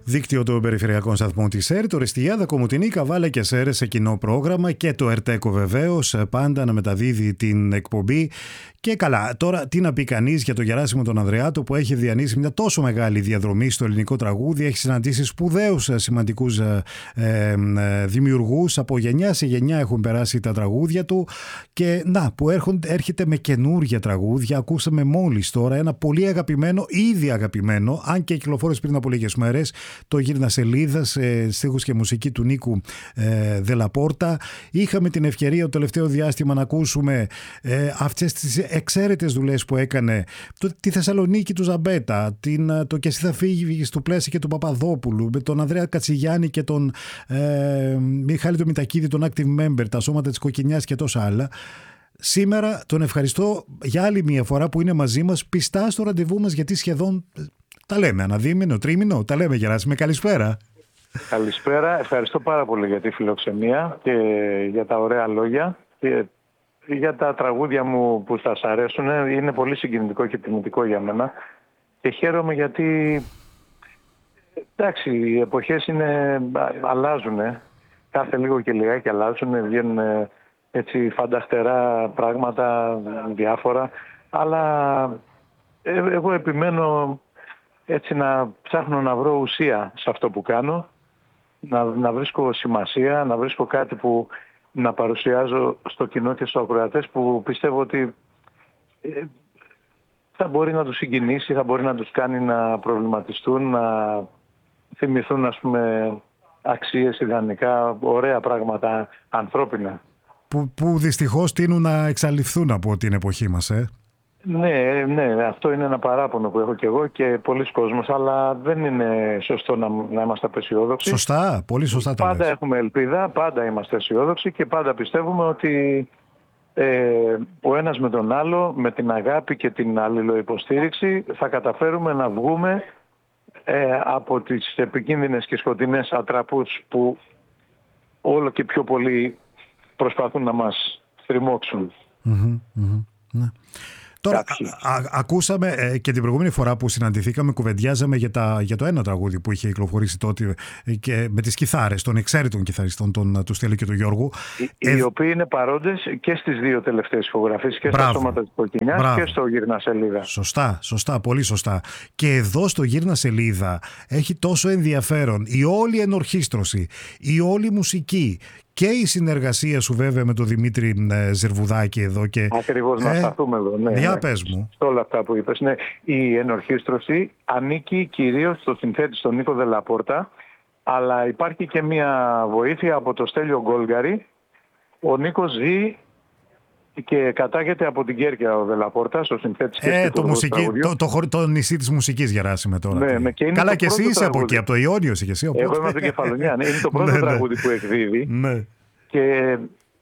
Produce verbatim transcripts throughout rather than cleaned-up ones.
Δίκτυο των περιφερειακών σταθμών της ΕΡΤ, το Ρεστιάδα, Κομουτινή, Καβάλα και Σέρες σε κοινό πρόγραμμα και το ΕΡΤΕΚΟ βεβαίως πάντα να μεταδίδει την εκπομπή. Και καλά, τώρα τι να πει κανείς για τον Γεράσιμο τον Ανδρεάτο που έχει διανύσει μια τόσο μεγάλη διαδρομή στο ελληνικό τραγούδι, έχει συναντήσει σπουδαίους σημαντικούς ε, ε, δημιουργούς, από γενιά σε γενιά έχουν περάσει τα τραγούδια του και να που έρχονται, έρχεται με καινούργια τραγούδια. Ακούσαμε μόλις τώρα ένα πολύ αγαπημένο, ήδη αγαπημένο, αν και κυκλοφόρησε πριν από λίγες μέρες, το Γύρνα Σελίδας, ε, στίχους και μουσική του Νίκου ε, Δελαπόρτα. Είχαμε την ευκαιρία το τελευταίο διάστημα να ακούσουμε ε, αυτές τις εξαίρετες δουλειές που έκανε, το, τη Θεσσαλονίκη του Ζαμπέτα, την, το «Και εσύ θα φύγεις» του Πλέση και του Παπαδόπουλου, με τον Ανδρέα Κατσιγιάννη και τον ε, Μιχάλη το Μητακίδη, τον Active Member, τα Σώματα της Κοκκινιάς και τόσα άλλα. Σήμερα τον ευχαριστώ για άλλη μια φορά που είναι μαζί μας, πιστά στο ραντεβού μας, γιατί σχεδόν τα λέμε αναδίμηνο, τρίμηνο, τα λέμε. Γεράσιμε, καλησπέρα. Καλησπέρα, ευχαριστώ πάρα πολύ για τη φιλοξενία και για τα ωραία λόγια και για τα τραγούδια μου που σας αρέσουν. Είναι πολύ συγκινητικό και τιμητικό για μένα και χαίρομαι γιατί εντάξει, οι εποχές είναι, αλλάζουν, κάθε λίγο και λιγάκι αλλάζουν, βγαίνουν έτσι φανταστερά πράγματα διάφορα, αλλά εγώ επιμένω έτσι να ψάχνω να βρω ουσία σε αυτό που κάνω, να, να βρίσκω σημασία, να βρίσκω κάτι που να παρουσιάζω στο κοινό και στους ακροατές που πιστεύω ότι ε, θα μπορεί να τους συγκινήσει, θα μπορεί να τους κάνει να προβληματιστούν, να θυμηθούν ας πούμε αξίες, ιδανικά, ωραία πράγματα ανθρώπινα. Που, που δυστυχώς τείνουν να εξαλειφθούν από την εποχή μας, ε. Ναι, ναι, αυτό είναι ένα παράπονο που έχω και εγώ και πολλοί κόσμος, αλλά δεν είναι σωστό να, να είμαστε απεσιόδοξοι. Σωστά, πολύ σωστά τα Πάντα λες. έχουμε ελπίδα, πάντα είμαστε αισιόδοξοι και πάντα πιστεύουμε ότι ε, ο ένας με τον άλλο, με την αγάπη και την αλληλοϊποστήριξη θα καταφέρουμε να βγούμε ε, από τις επικίνδυνες και σκοτεινές ατραπούς που όλο και πιο πολύ προσπαθούν να μας στριμώξουν. Mm-hmm, mm-hmm, ναι. Τώρα, α, α, ακούσαμε ε, και την προηγούμενη φορά που συναντηθήκαμε, κουβεντιάζαμε για, τα, για το ένα τραγούδι που είχε κυκλοφορήσει τότε ε, και με τις κιθάρες των εξαίρετων κιθαριστών, τον, του Στέλιου και του Γιώργου. Οι, ε, οι οποίοι είναι παρόντες και στις δύο τελευταίες ηχογραφίες, και στα Σώματα της Κοκκινιάς και στο Γύρνα Σελίδα. Σωστά, σωστά, πολύ σωστά. Και εδώ στο Γύρνα Σελίδα έχει τόσο ενδιαφέρον η όλη ενορχήστρωση, η όλη μουσική. Και η συνεργασία σου βέβαια με τον Δημήτρη ε, Ζερβουδάκη εδώ. Και, Ακριβώς, ε, να σταθούμε εδώ. Ναι, για ναι, πες μου. Σε όλα αυτά που είπες. Ναι, η ενορχήστρωση ανήκει κυρίως στο συνθέτη στον Νίκο Δελαπόρτα, αλλά υπάρχει και μια βοήθεια από το Στέλιο Γκόλγαρη. Ο Νίκος ζει και κατάγεται από την Κέρκυρα ο Δελαπόρτας, ο συνθέτης και ε, το, μουσική, το, το, το, το νησί της μουσικής, Γεράσιμε τώρα. Ναι, ναι, και καλά, και εσύ είσαι τραγούδι. Από εκεί, από το Ιόνιο είσαι και εσύ. Εγώ είμαι από την Κεφαλονιά, ναι, είναι το πρώτο τραγούδι που εκδίδει. Ναι. Και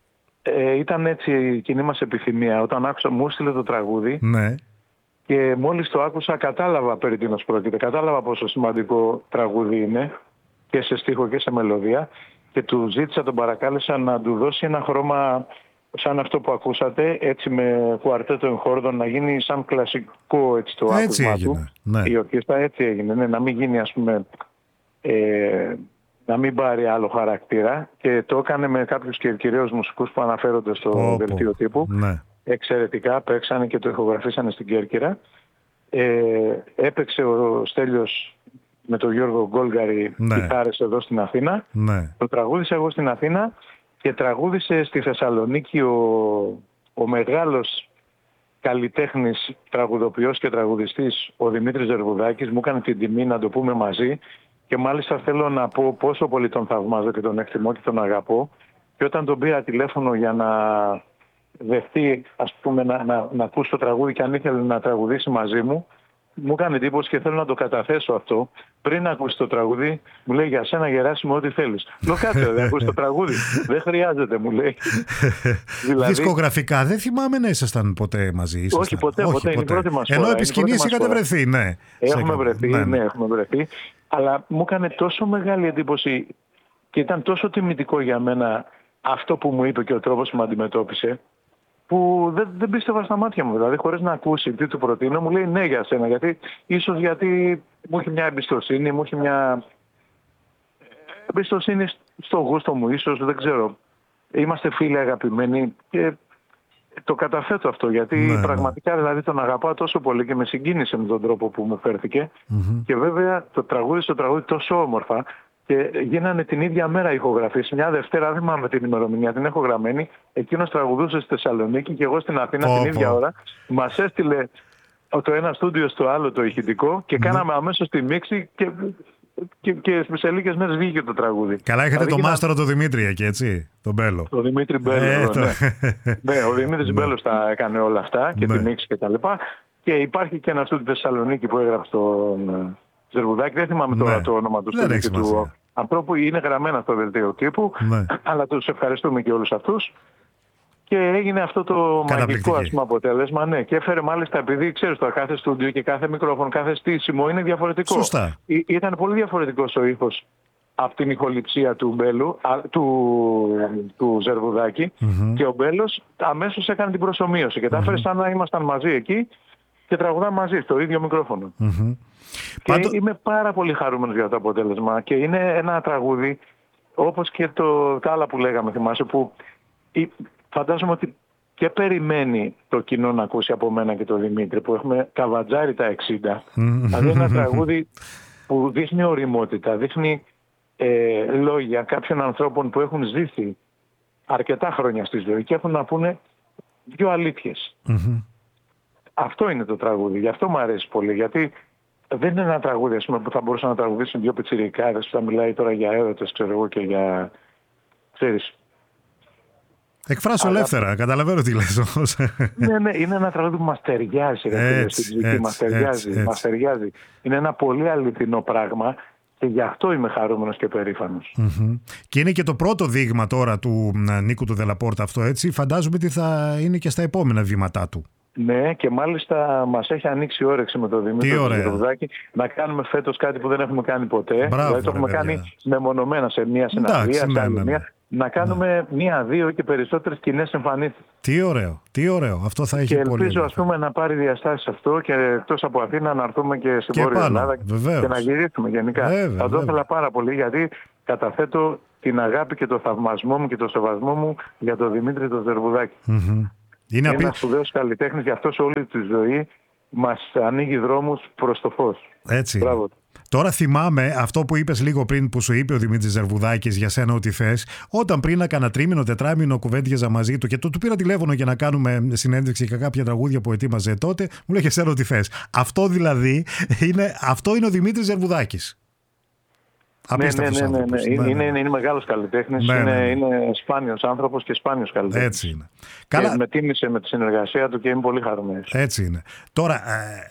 ε, ήταν έτσι η κοινή μας επιθυμία. Όταν άκουσα, μου έστειλε το τραγούδι, ναι. Και μόλις το άκουσα κατάλαβα περί τίνος πρόκειται. Κατάλαβα πόσο σημαντικό τραγούδι είναι και σε στίχο και σε μελωδία, και του ζήτησα, τον παρακάλεσα να του δώσει ένα χρώμα σαν αυτό που ακούσατε, έτσι με κουαρτέτο εγχόρδων, να γίνει σαν κλασικό έτσι το έτσι άκουσμα έγινε, του. Ναι. Η ορκέστα έτσι έγινε, ναι, να μην γίνει ας πούμε, ε, να μην πάρει άλλο χαρακτήρα, και το έκανε με κάποιους και κυρίως μουσικούς που αναφέρονται στο oh, δελτίο τύπου. Ναι. Εξαιρετικά, παίξανε και το ηχογραφήσανε στην Κέρκυρα. Ε, έπαιξε ο Στέλιος με τον Γιώργο Γκόλγαρη ναι. κιθάρες εδώ στην Αθήνα. Ναι. Το τραγούδισα εγώ στην Αθήνα και τραγούδισε στη Θεσσαλονίκη ο, ο μεγάλος καλλιτέχνης, τραγουδοποιός και τραγουδιστής, ο Δημήτρης Ζερβουδάκης. Μου έκανε την τιμή να το πούμε μαζί και μάλιστα θέλω να πω πόσο πολύ τον θαυμάζω και τον εκτιμώ και τον αγαπώ. Και όταν τον πήρα τηλέφωνο για να δεχτεί, ας πούμε, να, να, να ακούσει το τραγούδι και αν ήθελε να τραγουδήσει μαζί μου, μου έκανε εντύπωση και θέλω να το καταθέσω αυτό. Πριν ακούσει το τραγούδι, μου λέει: για σένα, Γεράσιμο, ό,τι θέλεις. Λέω: κάτσε, δεν ακούσει το τραγούδι. Δεν χρειάζεται, μου λέει. δηλαδή... Δισκογραφικά δεν θυμάμαι να ήσασταν ποτέ μαζί. Ήσασταν. Όχι, ποτέ, Όχι, ποτέ. ποτέ. Είναι η πρώτη μας φορά. Ενώ επί σκηνής είχατε βρεθεί, ναι. Έχουμε βρεθεί, ναι, ναι, ναι, έχουμε βρεθεί. Αλλά μου έκανε τόσο μεγάλη εντύπωση και ήταν τόσο τιμητικό για μένα αυτό που μου είπε και ο τρόπος που με αντιμετώπισε, που δεν, δεν πίστευα στα μάτια μου. Δηλαδή, χωρίς να ακούσει τι του προτείνω, μου λέει ναι για σένα. Γιατί, ίσως γιατί μου έχει μια εμπιστοσύνη, μου έχει μια εμπιστοσύνη στο γούστο μου, ίσως, δεν ξέρω. Είμαστε φίλοι αγαπημένοι και το καταθέτω αυτό, γιατί ναι, πραγματικά δηλαδή τον αγαπάω τόσο πολύ και με συγκίνησε με τον τρόπο που μου φέρθηκε. Mm-hmm. Και βέβαια το τραγούδι στο τραγούδι τόσο όμορφα και γίνανε την ίδια μέρα ηχογραφήσεις. Μια Δευτέρα, δεν θυμάμαι την ημερομηνία, την έχω γραμμένη. Εκείνος τραγουδούσε στη Θεσσαλονίκη και εγώ στην Αθήνα oh, την ίδια oh. ώρα. Μας έστειλε το ένα στούντιο στο άλλο το ηχητικό και mm-hmm. κάναμε αμέσως τη μίξη και, και, και σε λίγες μέρες βγήκε το τραγούδι. Καλά, είχατε δηλαδή, το μάστορο το Δημήτρη εκεί, έτσι, τον Μπέλο. Το Δημήτρη Μπέλο, ε, το... ναι. ναι. Ο Δημήτρης Μπέλος τα έκανε όλα αυτά και ναι. τη μίξη και τα λοιπά. Και υπάρχει και ένα στούντιο στη Θεσσαλονίκη που έγραψε τον Ζερβουδάκη. Δεν θυμάμαι ναι. τώρα το όνομα του στούντιο του ανθρώπου. Είναι γραμμένα στο δελτίο τύπου, ναι. αλλά τους ευχαριστούμε και όλους αυτούς. Και έγινε αυτό το μαγικό ας πούμε, αποτέλεσμα. Ναι, και έφερε μάλιστα, επειδή ξέρεις το κάθε στούντιο και κάθε μικρόφωνο, κάθε στήσιμο είναι διαφορετικό. Σωστά. Ή, ήταν πολύ διαφορετικός ο ήχος από την ηχοληψία του Μπέλου, α, του, του Ζερβουδάκη. Mm-hmm. Και ο Μπέλος αμέσως έκανε την προσομοίωση και τα έφερε mm-hmm. σαν να ήμασταν μαζί εκεί και τραγουδάμε μαζί στο ίδιο μικρόφωνο. Mm-hmm. Και Πάντο... είμαι πάρα πολύ χαρούμενος για το αποτέλεσμα και είναι ένα τραγούδι όπως και το, τα άλλα που λέγαμε, θυμάσαι, που φαντάζομαι ότι και περιμένει το κοινό να ακούσει από μένα και τον Δημήτρη που έχουμε καβατζάρει τα εξήντα. Δηλαδή ένα τραγούδι που δείχνει ωριμότητα, δείχνει ε, λόγια κάποιων ανθρώπων που έχουν ζήσει αρκετά χρόνια στη ζωή και έχουν να πούνε δύο αλήθειες. Mm-hmm. Αυτό είναι το τραγούδι. Γι' αυτό μου αρέσει πολύ. Γιατί δεν είναι ένα τραγούδι ας πούμε, που θα μπορούσαν να τραγουδήσουν δύο πιτσιρικάδες που θα μιλάει τώρα για έρωτες, ξέρω εγώ, και για... Ξέρεις, εκφράσω αλλά... ελεύθερα, καταλαβαίνω τι λες όμως. Ναι, ναι, είναι ένα τραγούδι που μας ταιριάζει. Έτσι, έτσι, μας ταιριάζει, έτσι, μας ταιριάζει. Είναι ένα πολύ αληθινό πράγμα και γι' αυτό είμαι χαρούμενος και περήφανος. Mm-hmm. Και είναι και το πρώτο δείγμα τώρα του Νίκου του Δελαπόρτα αυτό, έτσι. Φαντάζομαι ότι θα είναι και στα επόμενα βήματά του. Ναι, και μάλιστα μας έχει ανοίξει όρεξη με τον Δημήτρη Ζερβουδάκη να κάνουμε φέτος κάτι που δεν έχουμε κάνει ποτέ. Μπράβο, δηλαδή το έχουμε ρε, κάνει παιδιά. μεμονωμένα σε μία συναυλία, σε άλλη ναι, μία. Να κάνουμε ναι. μία, δύο και περισσότερες κοινές εμφανίσεις. Τι ωραίο, τι ωραίο. Αυτό θα έχει και πολύ. Και ελπίζω ας πούμε, να πάρει διαστάσεις αυτό και εκτός από Αθήνα να έρθουμε και στην Βόρεια Ελλάδα και να γυρίσουμε γενικά. Βέβαια, θα το ήθελα πάρα πολύ γιατί καταθέτω την αγάπη και το θαυμασμό μου και το σεβασμό μου για τον Δημήτρη τον Ζερβουδάκη. Mm-hmm. Είναι ένας απει... σπουδαίος καλλιτέχνης, γι' αυτό σε όλη τη ζωή μας ανοίγει δρόμους προς το φως. Έτσι. Μπράβο. Τώρα θυμάμαι αυτό που είπες λίγο πριν που σου είπε ο Δημήτρης Ζερβουδάκης για σένα ό,τι θες. Όταν πριν έκανα τρίμηνο, τετράμηνο κουβέντιαζα μαζί του και το του πήρα τηλέφωνο για να κάνουμε συνέντευξη για κάποια τραγούδια που ετοίμαζε τότε, μου λέγε σένα ό,τι θες. Αυτό δηλαδή είναι, αυτό είναι ο Δημήτρης Ζερβουδάκης. Ναι, ναι, ναι, ναι, ναι. Είναι, είναι, είναι, είναι μεγάλος καλλιτέχνης, ναι, ναι, ναι. είναι, είναι σπάνιος άνθρωπος και σπάνιος καλλιτέχνης. Έτσι είναι. Και Καλά... με τίμησε με τη συνεργασία του και είμαι πολύ χαρούμενος. Έτσι είναι. Τώρα, ε,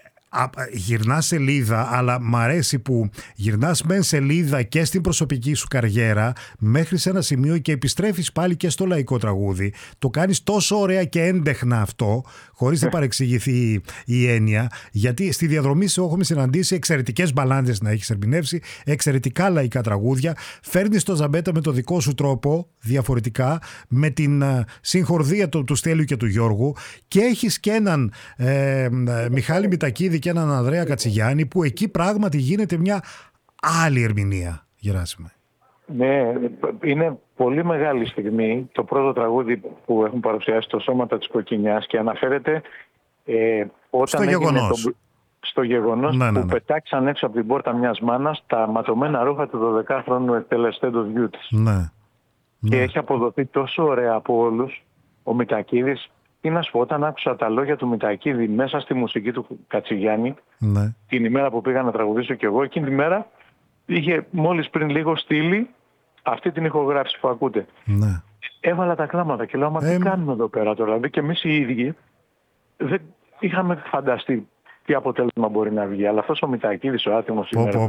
γυρνάς σελίδα, αλλά μ' αρέσει που γυρνάς μεν σελίδα και στην προσωπική σου καριέρα μέχρι σε ένα σημείο και επιστρέφεις πάλι και στο λαϊκό τραγούδι. Το κάνεις τόσο ωραία και έντεχνα αυτό, χωρίς να παρεξηγηθεί η έννοια, γιατί στη διαδρομή σου έχουμε συναντήσει εξαιρετικές μπαλάντες να έχεις ερμηνεύσει, εξαιρετικά λαϊκά τραγούδια, φέρνεις το Ζαμπέτα με το δικό σου τρόπο, διαφορετικά, με την συγχορδία του, του Στέλιου και του Γιώργου και έχεις και έναν ε, Μιχάλη Μητακίδη και έναν Ανδρέα Κατσιγιάννη που εκεί πράγματι γίνεται μια άλλη ερμηνεία, Γεράσιμε. Ναι, είναι πολύ μεγάλη στιγμή το πρώτο τραγούδι που έχουν παρουσιάσει το Σώματα της Κοκκινιάς και αναφέρεται ε, όταν στο γεγονός, το, στο γεγονός ναι, ναι, ναι. που πετάξαν έξω από την πόρτα μιας μάνας τα ματωμένα ρούχα του δωδεκάχρονου εκτελεστέντος γιού της. Ναι. Και ναι. έχει αποδοθεί τόσο ωραία από όλους ο Μητακίδης. Τι να σου πω, όταν άκουσα τα λόγια του Μητακίδη μέσα στη μουσική του Κατσιγιάννη, ναι. την ημέρα που πήγα να τραγουδήσω κι εγώ, εκείνη τη μέρα είχε μόλις πριν λίγο στείλει αυτή την ηχογράφηση που ακούτε. Ναι. Έβαλα τα κλάματα και λέω, μα ε... τι κάνουμε εδώ πέρα τώρα. Δηλαδή και εμείς οι ίδιοι δεν είχαμε φανταστεί τι αποτέλεσμα μπορεί να βγει. Αλλά αυτός ο Μητακίδης, ο άτιμος σήμερα,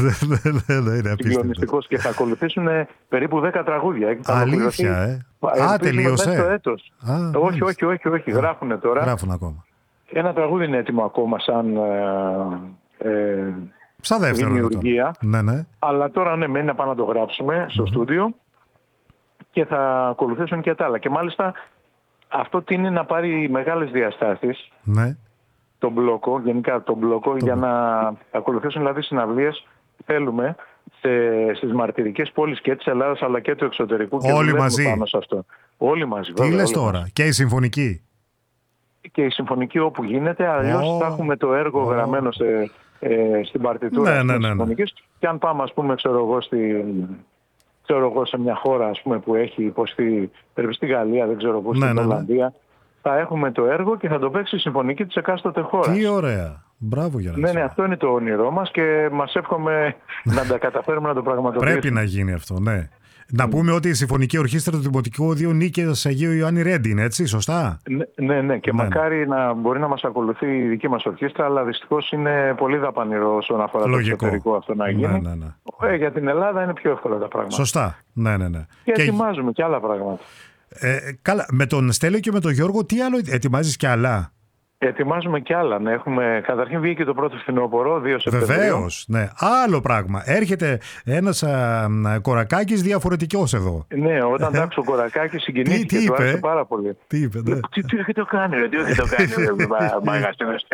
συγκλονιστικός και θα ακολουθήσουν περίπου δέκα τραγούδια. Αλήθεια, ε. Α, τελείωσε. Όχι, όχι, όχι, όχι. Γράφουνε τώρα. Γράφουν ακόμα. Ένα τραγούδι είναι έτοιμο ακόμα σαν ε, σαν δεύτερο δημιουργία. Ναι, ναι. Αλλά τώρα ναι, μένει να πάμε να το γράψουμε στο mm-hmm. στούντιο και θα ακολουθήσουν και τα άλλα. Και μάλιστα αυτό τείνει να πάρει μεγάλες διαστάσεις. Ναι. Το μπλόκο, γενικά το μπλόκο, το... για να ακολουθήσουν δηλαδή συναυλίες θέλουμε σε, στις μαρτυρικές πόλεις και της Ελλάδας αλλά και του εξωτερικού. Όλοι και μαζί. Πάνω σε αυτό. Όλοι μαζί. Τι βέβαια, λες όλοι τώρα, μαζί. και η συμφωνική. Και η συμφωνική όπου γίνεται, αλλιώς Oh. θα έχουμε το έργο oh. γραμμένο σε, ε, στην παρτιτούρα ναι, ναι, της ναι, ναι. συμφωνικής. Και αν πάμε, ας πούμε, ξέρω εγώ, στη, ξέρω εγώ, σε μια χώρα, ας πούμε, που έχει υποστεί, πρέπει στη Γαλλία, δεν ξέρω πώς, ναι, στην ναι, ναι. Ολλανδία, θα έχουμε το έργο και θα το παίξει η συμφωνική της εκάστοτε χώρας. Τι ωραία. Μπράβο, Γεράσιμο. Ναι, ναι, αυτό είναι το όνειρό μας και μας εύχομαι να τα καταφέρουμε να το πραγματοποιήσουμε. Πρέπει να γίνει αυτό, ναι. Να πούμε ότι η Συμφωνική Ορχήστρα του Δημοτικού Οδείου Νίκης Αγίου Ιωάννη Ρέντι είναι, έτσι, σωστά. Ναι, ναι, ναι. και ναι, μακάρι ναι. να μπορεί να μας ακολουθεί η δική μας ορχήστρα, αλλά δυστυχώς είναι πολύ δαπανηρό όσον αφορά Λογικό. το εξωτερικό αυτό να γίνει. Ναι, ναι, ναι. Ε, για την Ελλάδα είναι πιο εύκολα τα πράγματα. Σωστά, ναι, ναι, ναι. Και, και ετοιμάζουμε και άλλα πράγματα. Ε, καλά, με τον Στέλιο και με τον Γιώργο, τι άλλο ετοιμάζεις και άλλα? Ετοιμάζουμε και άλλα. Ναι. Έχουμε, καταρχήν βγήκε το πρώτο φθινόπωρο, δύο Σεπτεμβρίου. Βεβαίως, ναι. Άλλο πράγμα. Έρχεται ένας α, Κορακάκης διαφορετικός εδώ. Ναι, όταν τάξει ο Κορακάκης συγκινήθηκε, τι του άρεσε είπε? πάρα πολύ. Τι είπε, ναι. Τι, τι έχετε κάνει, ρε, τι έχετε κάνει, ρε, μάγαστες.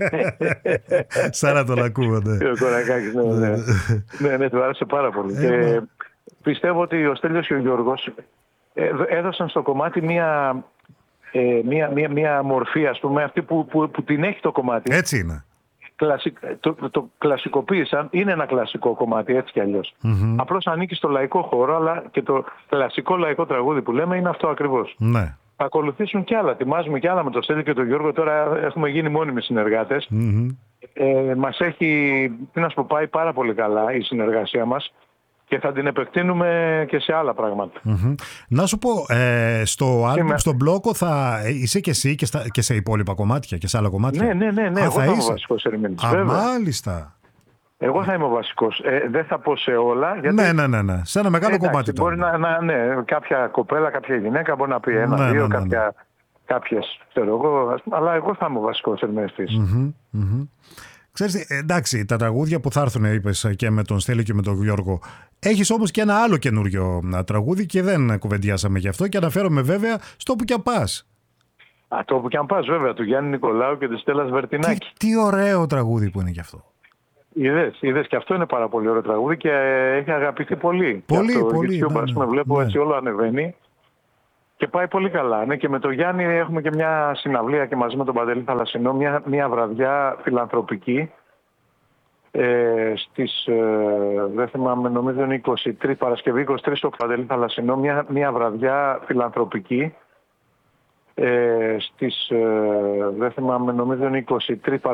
Σαν να τον ακούω, ναι. Ο Κορακάκης, ναι, ναι. ναι, ναι, του άρεσε πάρα πολύ. Και πιστεύω ότι ο Στέλιος και ο Γιώργος έδωσαν στο κομμάτι μία... Ε, μία, μία, μία μορφή, ας πούμε, αυτή που, που, που την έχει το κομμάτι. Έτσι είναι. Κλασικ, το, το, το κλασικοποίησαν, είναι ένα κλασικό κομμάτι έτσι κι αλλιώς. Mm-hmm. Απλώς ανήκει στο λαϊκό χώρο, αλλά και το κλασικό λαϊκό τραγούδι που λέμε είναι αυτό ακριβώς. Ναι. Θα ακολουθήσουν κι άλλα, ετοιμάζουμε κι άλλα με τον Στέλιο και τον Γιώργο, τώρα έχουμε γίνει μόνιμοι συνεργάτες. Mm-hmm. Ε, μας έχει, τι να σου πω, πάει πάρα πολύ καλά η συνεργασία μας. Και θα την επεκτείνουμε και σε άλλα πράγματα. Mm-hmm. Να σου πω, ε, στο άλμπουμ, Είμαι... στον μπλόκο θα είσαι και εσύ και, στα, και σε υπόλοιπα κομμάτια και σε άλλα κομμάτια. Ναι, ναι, ναι, ναι. Α, εγώ θα, θα είμαι είσαι. ο βασικός ερμηνευτής. Α, μάλιστα. Εγώ θα είμαι ο βασικός. Ε, δεν θα πω σε όλα. Γιατί... Ναι, ναι, ναι, ναι. Σε ένα μεγάλο Εντάξει, κομμάτι τώρα. Μπορεί να, να, ναι, κάποια κοπέλα, κάποια γυναίκα μπορεί να πει ένα, ναι, δύο, ναι, ναι, κάποια, ναι. κάποιες, ξέρω εγώ. Αλλά εγώ θα είμαι ο βασικός ερμηνευτής. Mm-hmm, mm-hmm. Ξέρεις, εντάξει, τα τραγούδια που θα έρθουν, είπες, και με τον Στέλιο και με τον Γιώργο. Έχεις όμως και ένα άλλο καινούριο τραγούδι και δεν κουβεντιάσαμε γι' αυτό και αναφέρομαι βέβαια στο Που κι αν πας. Α, το Που κι αν πας, βέβαια, του Γιάννη Νικολάου και της Στέλλας Βερτινάκη. Τι, τι ωραίο τραγούδι που είναι γι' αυτό. Είδες, είδες, και αυτό είναι πάρα πολύ ωραίο τραγούδι και έχει αγαπηθεί πολύ. Πολύ, αυτό, πολύ. YouTube, Ναι, ας πούμε, ναι, βλέπω ναι. έτσι όλο ανεβαίνει. Και πάει πολύ καλά. Ναι, και με τον Γιάννη έχουμε και μια συναυλία και μαζί με τον Παντελή Θαλασσινό, μια, μια βραδιά φιλανθρωπική. Ε, στις, ε, δεν θυμάμαι, νομίζω είναι είκοσι τρεις, Παρασκευή είκοσι τρεις το Παντελή Θαλασσινό, μια, μια βραδιά φιλανθρωπική. Ε, στις, ε, δεν θυμάμαι, νομίζω είναι είκοσι τρεις